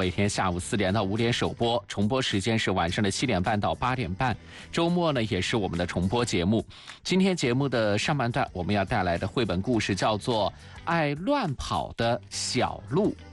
每天下午4点到5点首播，重播时间是晚上的7点半到8点半。周末呢也是我们的重播节目。今天节目的上半段，我们要带来的绘本故事叫做《爱乱跑的小鹿》。